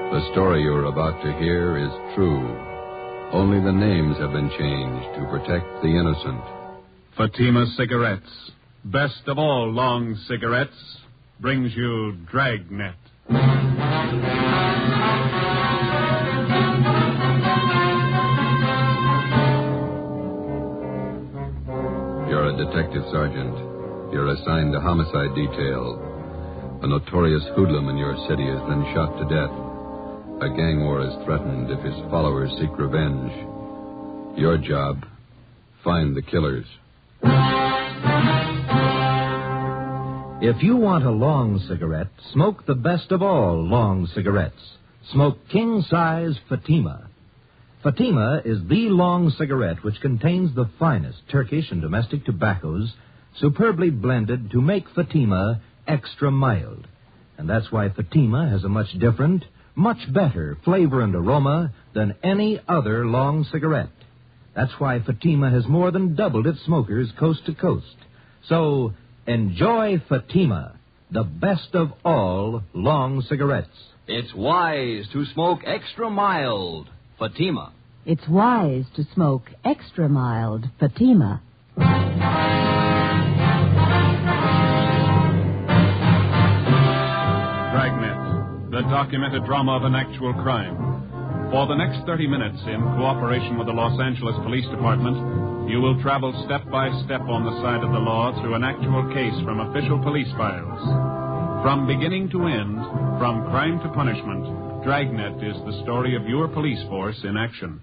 The story you're about to hear is true. Only the names have been changed to protect the innocent. Fatima Cigarettes, best of all long cigarettes, brings you Dragnet. You're a detective sergeant. You're assigned to homicide detail. A notorious hoodlum in your city has been shot to death. A gang war is threatened if his followers seek revenge. Your job, find the killers. If you want a long cigarette, smoke the best of all long cigarettes. Smoke king-size Fatima. Fatima is the long cigarette which contains the finest Turkish and domestic tobaccos, superbly blended to make Fatima extra mild. And that's why Fatima has a much different, much better flavor and aroma than any other long cigarette. That's why Fatima has more than doubled its smokers coast to coast. So, enjoy Fatima, the best of all long cigarettes. It's wise to smoke extra mild Fatima. It's wise to smoke extra mild Fatima. Dragnet, the documented drama of an actual crime. For the next 30 minutes, in cooperation with the Los Angeles Police Department, you will travel step by step on the side of the law through an actual case from official police files. From beginning to end, from crime to punishment, Dragnet is the story of your police force in action.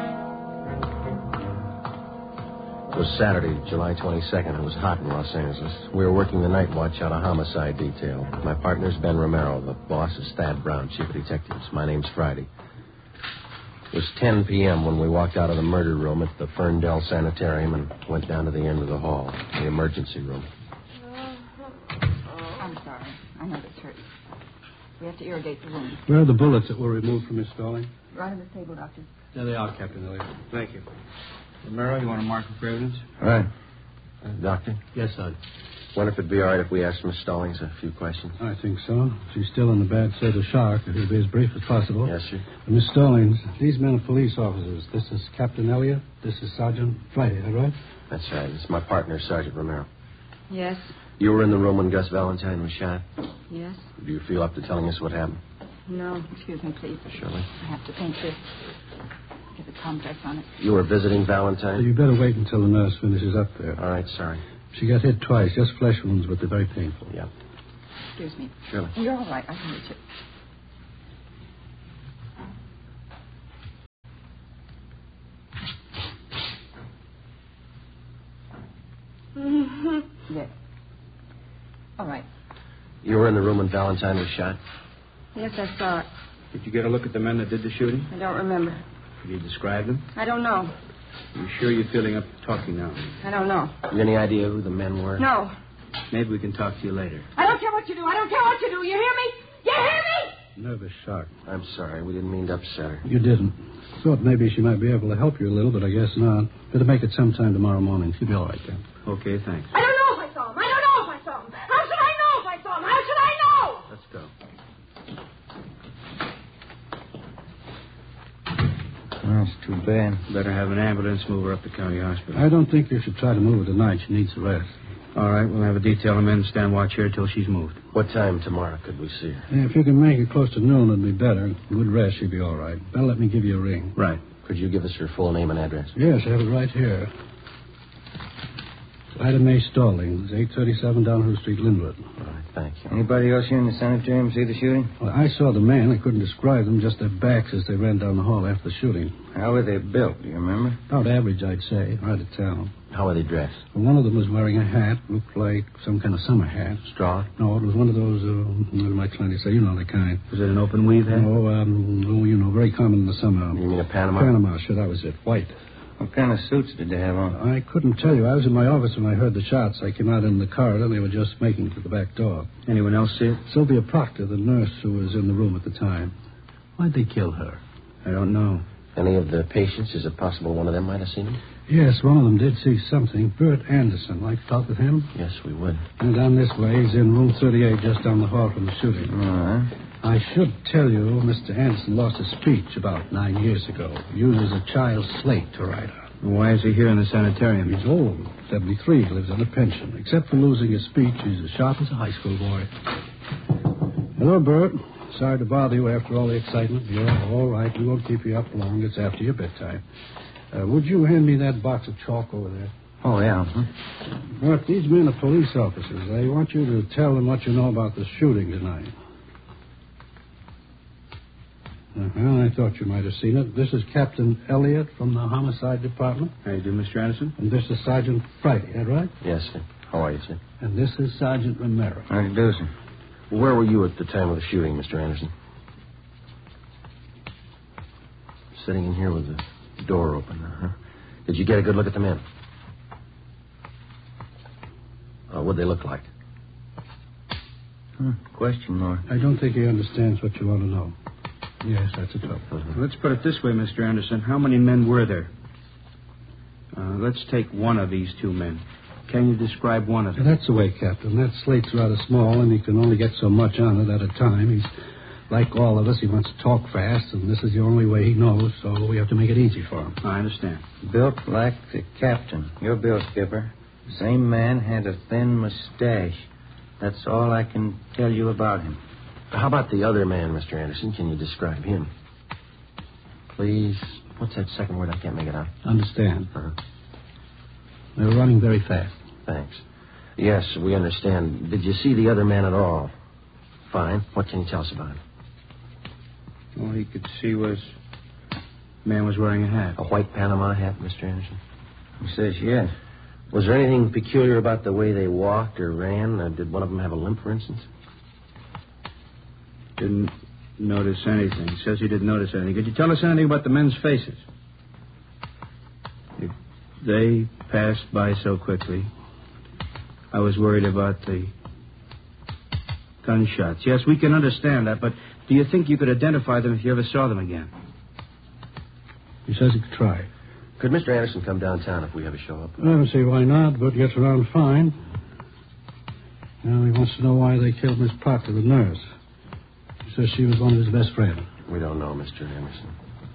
It was Saturday, July 22nd. It was hot in Los Angeles. We were working the night watch on a homicide detail. My partner's Ben Romero. The boss is Thad Brown, chief of detectives. My name's Friday. It was 10 p.m. when we walked out of the murder room at the Ferndale Sanitarium and went down to the end of the hall, the emergency room. I'm sorry. I know this hurts. We have to irrigate the wound. Where are the bullets that were removed from Miss Stalling? Right on the table, Doctor. There they are, Captain Elliott. Thank you. Romero, you want to mark her for evidence? All right. Doctor? Yes, Sergeant. Wonder if it'd be all right if we asked Miss Stallings a few questions. I think so. She's still in the bad state of shock. It'll be as brief as possible. Yes, sir. Miss Stallings, these men are police officers. This is Captain Elliott. This is Sergeant Friday, is that right? That's right. It's my partner, Sergeant Romero. Yes. You were in the room when Gus Valentine was shot? Yes. Do you feel up to telling us what happened? No. Excuse me, please. Surely. I have to paint this. Get the complex on it. You were visiting Valentine? You better wait until the nurse finishes up there. All right, sorry. She got hit twice, just flesh wounds, but they're very painful. Yeah. Excuse me. Surely. You're all right. I can reach it. Yes. All right. You were in the room when Valentine was shot? Yes, I saw it. Did you get a look at the men that did the shooting? I don't remember. Could you describe them? I don't know. Are you sure you're feeling up to talking now? I don't know. Have you any idea who the men were? No. Maybe we can talk to you later. I don't care what you do. I don't care what you do. You hear me? You hear me? Nervous shock. I'm sorry. We didn't mean to upset her. You didn't. Thought maybe she might be able to help you a little, but I guess not. Better make it sometime tomorrow morning. She'll be all right then. Okay, thanks. I don't know if I saw him. I don't know if I saw him. How should I know if I saw him? How should I know? Let's go. That's too bad. Better have an ambulance move her up to county hospital. I don't think you should try to move her tonight. She needs a rest. All right, we'll have a detail of men stand watch here till she's moved. What time tomorrow could we see her? If you can make it close to noon, it'd be better. Good rest, she'll be all right. Better let me give you a ring. Right. Could you give us her full name and address? Yes, I have it right here. Ida Mae Stallings, 837 Downhill Street, Linwood. All right, thank you. Anybody else here in the sanitarium see the shooting? Well, I saw the man. I couldn't describe them, just their backs as they ran down the hall after the shooting. How were they built, do you remember? About average, I'd say, right at town. How were they dressed? Well, one of them was wearing a hat, looked like some kind of summer hat. Straw? No, it was one of those, what am I trying to say? You know the kind. Was it an open weave hat? No, you know, very common in the summer. You mean a Panama? Panama, sure, that was it. White. What kind of suits did they have on? I couldn't tell you. I was in my office when I heard the shots. I came out in the corridor. They were just making it to the back door. Anyone else see it? Sylvia Proctor, the nurse who was in the room at the time. Why'd they kill her? I don't know. Any of the patients? Is it possible one of them might have seen him? Yes, one of them did see something. Bert Anderson. Like to talk with him? Yes, we would. And down this way. He's in room 38, just down the hall from the shooting. All right. I should tell you, Mr. Anderson lost his speech about 9 years ago. He uses a child's slate to write on. Why is he here in the sanitarium? He's old, 73, lives on a pension. Except for losing his speech, he's as sharp as a high school boy. Hello, Bert. Sorry to bother you after all the excitement. You're all right. We won't keep you up long. It's after your bedtime. Would you hand me that box of chalk over there? Oh, yeah. Bert, these men are police officers. I want you to tell them what you know about the shooting tonight. Well, I thought you might have seen it. This is Captain Elliott from the Homicide Department. How you do, Mr. Anderson? And this is Sergeant Friday, is that right? Yes, sir. How are you, sir? And this is Sergeant Romero. How you do, sir? Where were you at the time of the shooting, Mr. Anderson? Sitting in here with the door open, huh? Did you get a good look at the men? What'd they look like? Question mark. I don't think he understands what you want to know. Yes, that's a trouble. Let's put it this way, Mr. Anderson. How many men were there? Let's take one of these two men. Can you describe one of them? That's the way, Captain. That slate's rather small, and he can only get so much on it at a time. He's like all of us. He wants to talk fast, and this is the only way he knows, so we have to make it easy for him. I understand. Built like the captain. Your bill, Skipper. Same man, had a thin mustache. That's all I can tell you about him. How about the other man, Mr. Anderson? Can you describe him? Please. What's that second word? I can't make it out. Understand. They're running very fast. Thanks. Yes, we understand. Did you see the other man at all? Fine. What can you tell us about him? All he could see was... man was wearing a hat. A white Panama hat, Mr. Anderson? He says yes. Was there anything peculiar about the way they walked or ran? Did one of them have a limp, for instance? Didn't notice anything. He says he didn't notice anything. Could you tell us anything about the men's faces? They passed by so quickly. I was worried about the gunshots. Yes, we can understand that, but do you think you could identify them if you ever saw them again? He says he could try. Could Mr. Anderson come downtown if we ever show up? I don't see why not, but gets around fine. Well, he wants to know why they killed Miss Parker, the nurse. He says she was one of his best friends. We don't know, Mr. Anderson.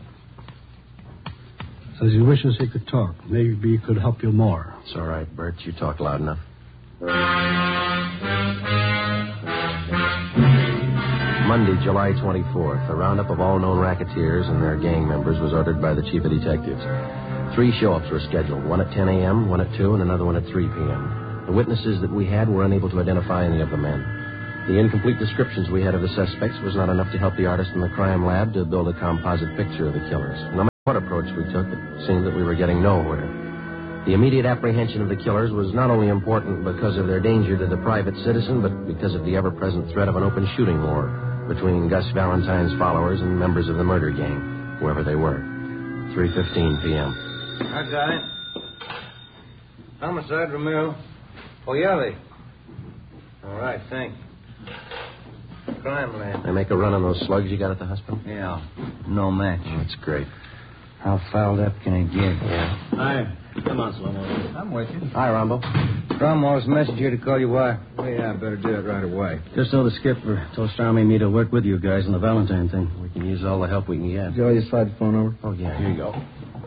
Says he wishes he could talk. Maybe he could help you more. It's all right, Bert. You talk loud enough. Monday, July 24th, a roundup of all known racketeers and their gang members was ordered by the chief of detectives. 3 show-ups were scheduled, one at 10 a.m., one at 2, and another one at 3 p.m. The witnesses that we had were unable to identify any of the men. The incomplete descriptions we had of the suspects was not enough to help the artist in the crime lab to build a composite picture of the killers. No matter what approach we took, it seemed that we were getting nowhere. The immediate apprehension of the killers was not only important because of their danger to the private citizen, but because of the ever-present threat of an open shooting war between Gus Valentine's followers and members of the murder gang, whoever they were. 3:15 p.m. I got it. Homicide, Romero. Oyale. All right, thanks. Crime lab. They make a run on those slugs you got at the hospital? Yeah. No match. Oh, that's great. How fouled up can it get? Yeah. Hi. Come on, Slomo. I'm with you. Hi, Rombo. Cromwell's message here to call you why. Well, yeah, I better do it right away. Just so the skipper told Stormy and me to work with you guys on the Valentine thing. We can use all the help we can get. Joe, you slide the phone over? Oh, yeah. Here you go.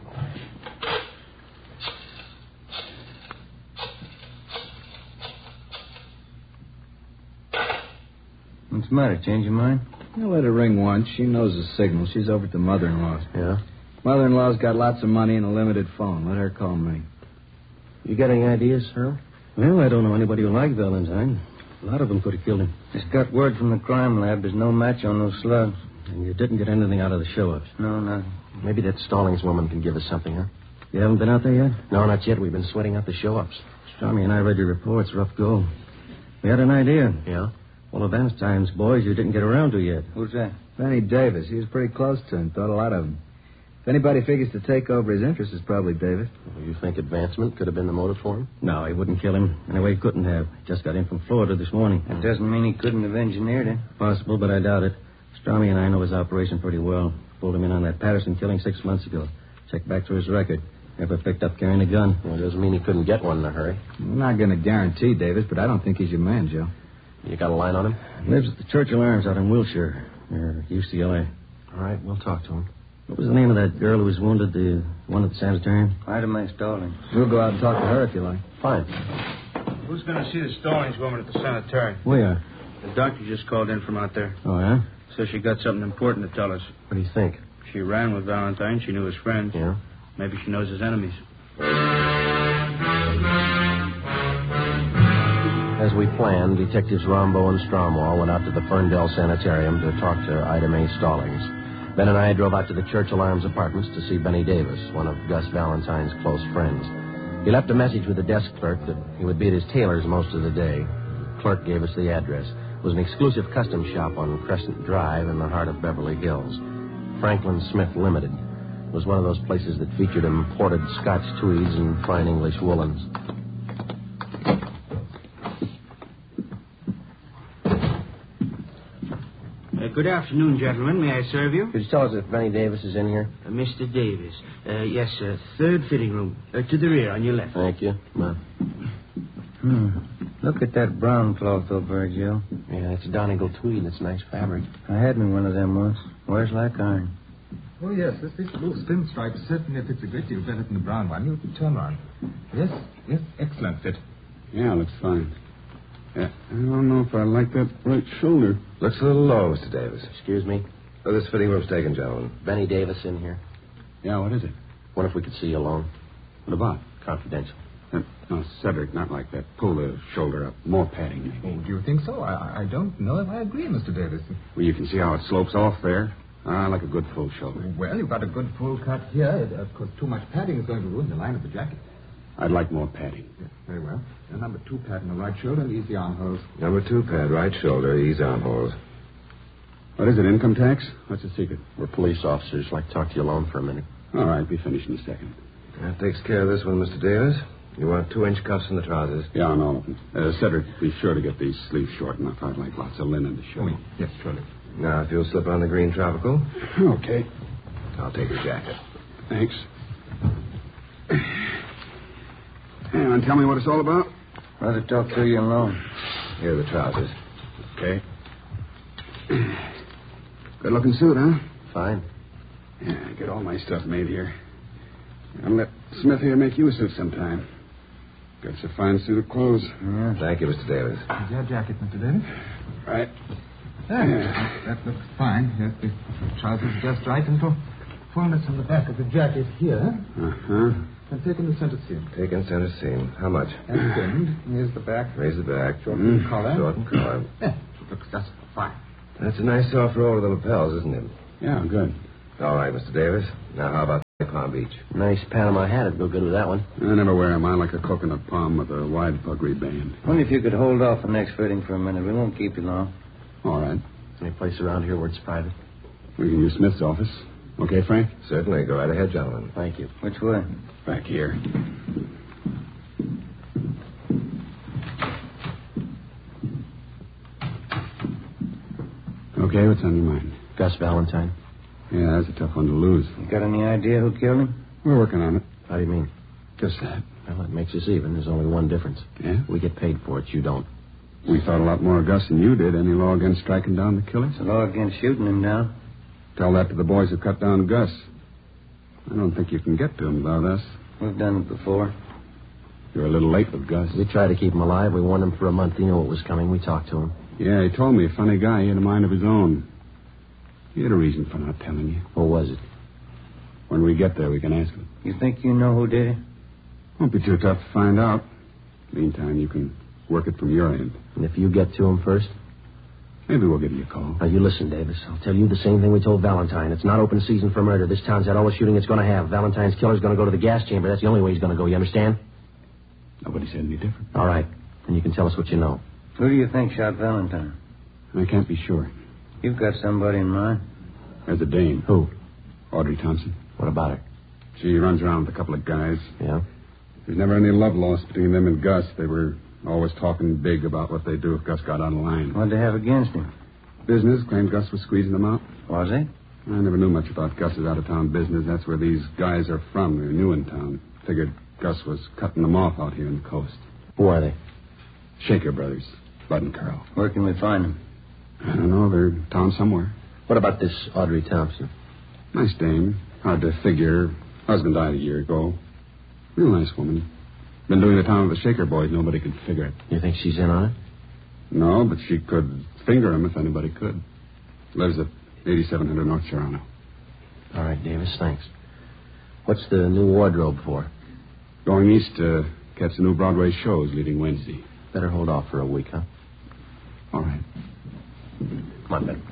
What's the matter? Change your mind? I let her ring once. She knows the signal. She's over at the mother-in-law's. Yeah? Mother-in-law's got lots of money and a limited phone. Let her call me. You got any ideas, Earl? Well, I don't know anybody who liked Valentine. A lot of them could have killed him. Just got word from the crime lab. There's no match on those slugs. And you didn't get anything out of the show-ups. No, nothing. Maybe that Stallings woman can give us something, huh? You haven't been out there yet? No, not yet. We've been sweating out the show-ups. Stormy and I read your reports. Rough go. We had an idea. Yeah? One of Valentine's boys you didn't get around to yet. Who's that? Benny Davis. He was pretty close to him. Thought a lot of him. If anybody figures to take over his interest, it's probably Davis. Well, you think advancement could have been the motive for him? No, he wouldn't kill him. Anyway, he couldn't have. Just got in from Florida this morning. That doesn't mean he couldn't have engineered it. Possible, but I doubt it. Stormy and I know his operation pretty well. Pulled him in on that Patterson killing 6 months ago. Checked back through his record. Never picked up carrying a gun. Well, it doesn't mean he couldn't get one in a hurry. I'm not going to guarantee Davis, but I don't think he's your man, Joe. You got a line on him? Lives at the Churchill Arms out in Wilshire. Or UCLA. All right, we'll talk to him. What was the name of that girl who was wounded, the one at the sanitarium? Ida Mae Stallings. We'll go out and talk to her if you like. Fine. Who's going to see the Stallings woman at the sanitarium? We are. The doctor just called in from out there. Oh, yeah? Says she got something important to tell us. What do you think? She ran with Valentine. She knew his friends. Yeah? Maybe she knows his enemies. As we planned, Detectives Rombo and Stromwall went out to the Ferndale Sanitarium to talk to Ida Mae Stallings. Ben and I drove out to the Churchill Arms Apartments to see Benny Davis, one of Gus Valentine's close friends. He left a message with the desk clerk that he would be at his tailor's most of the day. The clerk gave us the address. It was an exclusive custom shop on Crescent Drive in the heart of Beverly Hills. Franklin Smith Limited. It was one of those places that featured imported Scotch tweeds and fine English woolens. Good afternoon, gentlemen. May I serve you? Could you tell us if Benny Davis is in here? Mr. Davis. Yes, sir. Third fitting room. To the rear, on your left. Thank you. Come on. Look at that brown cloth over there, Joe. Yeah, it's Donegal tweed. It's nice fabric. I had me one of them once. Wears like iron. Oh, yes. This blue spin stripe certainly fits a great deal better than the brown one. You turn around. Yes, excellent fit. Yeah, looks fine. Yeah, I don't know if I like that right shoulder. Looks a little low, Mr. Davis. Excuse me? Oh, this fitting room's taken, gentlemen. Benny Davis in here. Yeah, what is it? Wonder if we could see you alone. What about? Confidential. No, Cedric, not like that. Pull the shoulder up. More padding, maybe. Oh, do you think so? I don't know if I agree, Mr. Davis. Well, you can see how it slopes off there. I like a good full shoulder. Well, you've got a good full cut here. Of course, too much padding is going to ruin the line of the jacket. I'd like more padding. Yes, very well. A number 2 pad on the right shoulder and easy armholes. Number 2 pad, right shoulder, ease armholes. What is it, income tax? What's the secret? We're police officers. Like to talk to you alone for a minute. All right, be finished in a second. That takes care of this one, Mr. Davis. You want 2-inch cuffs in the trousers? Yeah, on all of them. Cedric, be sure to get these sleeves short enough. I'd like lots of linen to show. Oh, yes, surely. Now, if you'll slip on the green tropical. Okay. I'll take your jacket. Thanks. And tell me what it's all about? Rather talk to you alone. Here are the trousers. Okay. Good-looking suit, huh? Fine. Yeah, get all my stuff made here. I'll let Smith here make you a suit sometime. Got a fine suit of clothes. Yeah. Thank you, Mr. Davis. Is your jacket, Mr. Davis? Right. Yeah. That looks fine. Yes, the trousers just right, and for fullness on the back of the jacket here. Uh-huh. And taking the center seam. Taking center seam. How much? And trimmed. Here's the back. Raise the back. Shorten the collar. Shorten collar. Yeah, looks just fine. That's a nice soft roll of the lapels, isn't it? Yeah, good. All right, Mr. Davis. Now, how about Palm Beach? Nice Panama hat. It'd go good with that one. I never wear them. I like a coconut palm with a wide puggree band. Wonder if you could hold off the next fitting for a minute. We won't keep you long. All right. Any place around here where it's private? We can use Smith's office. Okay, Frank? Certainly. Go right ahead, gentlemen. Thank you. Which way? Back here. Okay, what's on your mind? Gus Valentine. Yeah, that's a tough one to lose. You got any idea who killed him? We're working on it. How do you mean? Just that. Well, it makes us even. There's only one difference. Yeah? We get paid for it. You don't. We thought a lot more of Gus than you did. Any law against striking down the killers? It's a law against shooting him down. Tell that to the boys who cut down Gus. I don't think you can get to him without us. We've done it before. You're a little late with Gus. We tried to keep him alive. We warned him for a month. He knew what was coming. We talked to him. Yeah, he told me. A funny guy. He had a mind of his own. He had a reason for not telling you. What was it? When we get there, we can ask him. You think you know who did it? Won't be too tough to find out. Meantime, you can work it from your end. And if you get to him first? Maybe we'll give you a call. Now, you listen, Davis. I'll tell you the same thing we told Valentine. It's not open season for murder. This town's had all the shooting it's going to have. Valentine's killer's going to go to the gas chamber. That's the only way he's going to go. You understand? Nobody said any different. All right. And you can tell us what you know. Who do you think shot Valentine? I can't be sure. You've got somebody in mind. There's a dame. Who? Audrey Thompson. What about her? She runs around with a couple of guys. Yeah? There's never any love lost between them and Gus. They were always talking big about what they'd do if Gus got out of line. What'd they have against him? Business. Claimed Gus was squeezing them out. Was he? I never knew much about Gus's out-of-town business. That's where these guys are from. They're new in town. Figured Gus was cutting them off out here on the coast. Who are they? Shaker Brothers. Bud and Carl. Where can we find them? I don't know. They're in town somewhere. What about this Audrey Thompson? Nice dame. Hard to figure. Husband died a year ago. Real nice woman. Been doing the town with the Shaker boys. Nobody could figure it. You think she's in on it? No, but she could finger him if anybody could. Lives at 8700 North Serrano. All right, Davis, thanks. What's the new wardrobe for? Going east to catch the new Broadway shows leaving Wednesday. Better hold off for a week, huh? All right. Come on, Ben.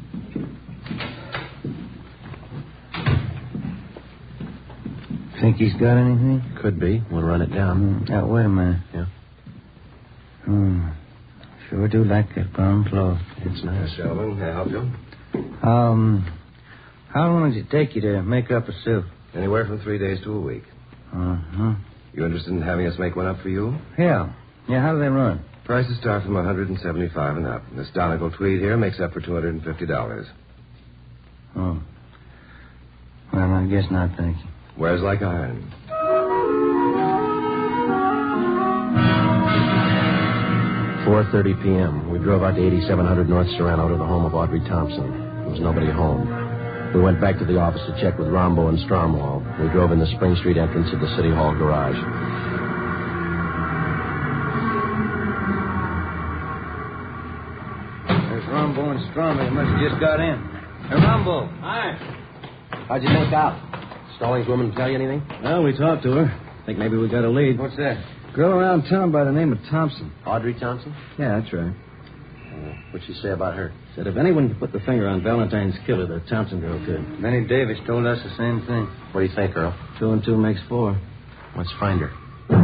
Think he's got anything? Could be. We'll run it down. Now, wait a minute. Yeah? Sure do like that brown cloth. It's nice. Gentlemen, may I help you? How long does it take you to make up a suit? Anywhere from 3 days to a week. Uh-huh. You interested in having us make one up for you? Yeah. Yeah, how do they run? Prices start from $175 and up. This Donegal tweed here makes up for $250. Oh. Well, I guess not, thank you. Wears like iron. $4:30 p.m. We drove out to 8700 North Serrano to the home of Audrey Thompson. There was nobody home. We went back to the office to check with Rombo and Stromwell. We drove in the Spring Street entrance of the City Hall garage. There's Rombo and Stromwell. They must have just got in. Hey, Rombo. Hi. How'd you make out? Stallings woman tell you anything? Well, we talked to her. Think maybe we got a lead. What's that? Girl around town by the name of Thompson. Audrey Thompson? Yeah, that's right. What'd she say about her? Said if anyone could put the finger on Valentine's killer, the Thompson girl could. Benny Davis told us the same thing. What do you think, Earl? 2 and 2 makes 4. Let's find her.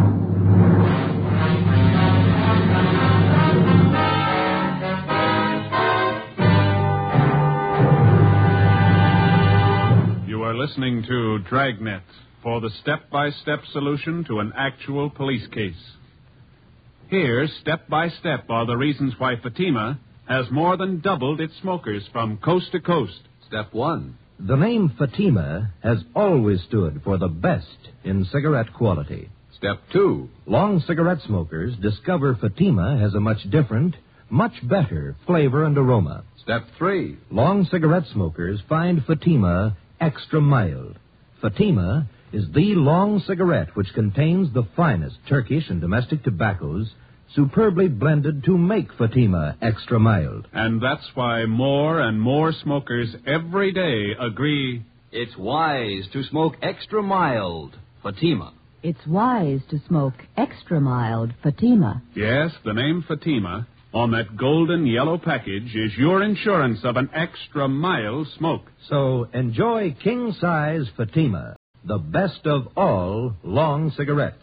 You are listening to Dragnet for the step-by-step solution to an actual police case. Here, step by step, are the reasons why Fatima has more than doubled its smokers from coast to coast. Step 1. The name Fatima has always stood for the best in cigarette quality. Step 2. Long cigarette smokers discover Fatima has a much different, much better flavor and aroma. Step 3. Long cigarette smokers find Fatima extra mild. Fatima is the long cigarette which contains the finest Turkish and domestic tobaccos superbly blended to make Fatima extra mild. And that's why more and more smokers every day agree it's wise to smoke extra mild Fatima. It's wise to smoke extra mild Fatima. Yes, the name Fatima on that golden yellow package is your insurance of an extra mild smoke. So enjoy king-size Fatima, the best of all long cigarettes.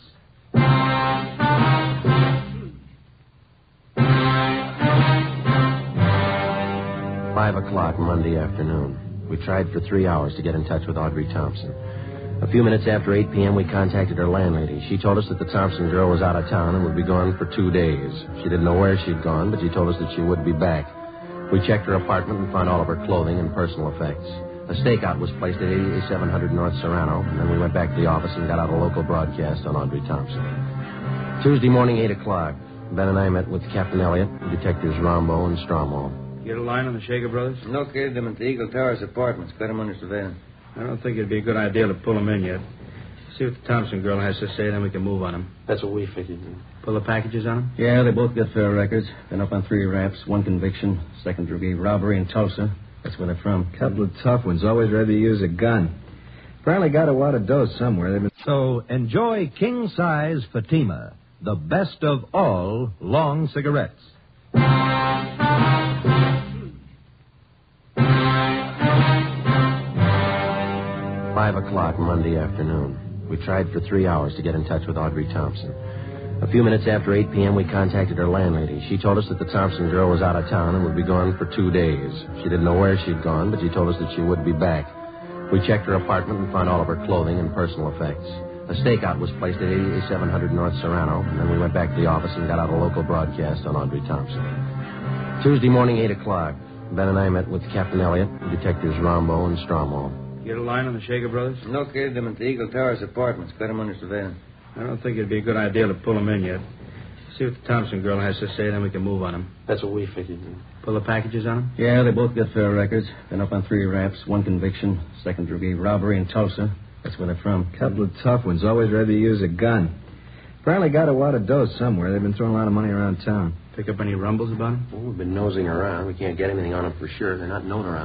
5 o'clock Monday afternoon. We tried for 3 hours to get in touch with Audrey Thompson. A few minutes after 8 p.m., we contacted her landlady. She told us that the Thompson girl was out of town and would be gone for 2 days. She didn't know where she'd gone, but she told us that she would be back. We checked her apartment and found all of her clothing and personal effects. A stakeout was placed at 8700 North Serrano, and then we went back to the office and got out a local broadcast on Audrey Thompson. Tuesday morning, 8 o'clock. Ben and I met with Captain Elliott, Detectives Rombo and Stromwell. Get a line on the Shaker brothers? Located them at the Eagle Towers apartments. Got them under surveillance. I don't think it'd be a good idea to pull them in yet. See what the Thompson girl has to say, then we can move on them. That's what we figured. Pull the packages on them? Yeah, they both got fair records. Been up on 3 raps, 1 conviction, second-degree robbery in Tulsa. That's where they're from. Couple of tough ones, always ready to use a gun. Apparently got a wad of dough somewhere. They've been... So enjoy king-size Fatima, the best of all long cigarettes. 5 o'clock Monday afternoon. We tried for 3 hours to get in touch with Audrey Thompson. A few minutes after 8 p.m., we contacted her landlady. She told us that the Thompson girl was out of town and would be gone for 2 days. She didn't know where she'd gone, but she told us that she would be back. We checked her apartment and found all of her clothing and personal effects. A stakeout was placed at 8700 North Serrano, and then we went back to the office and got out a local broadcast on Audrey Thompson. Tuesday morning, 8 o'clock. Ben and I met with Captain Elliott, Detectives Rombo and Stromwell. Get a line on the Shaker brothers? Located them at the Eagle Towers apartments. Got them under surveillance. I don't think it'd be a good idea to pull them in yet. See what the Thompson girl has to say, then we can move on them. That's what we figured. Pull the packages on them? Yeah, they both got fair records. Been up on 3 raps, 1 conviction, 2nd degree robbery in Tulsa. That's where they're from. Couple of tough ones, always ready to use a gun. Apparently got a wad of dough somewhere. They've been throwing a lot of money around town. Pick up any rumbles about them? Well, we've been nosing around. We can't get anything on them for sure. They're not known around.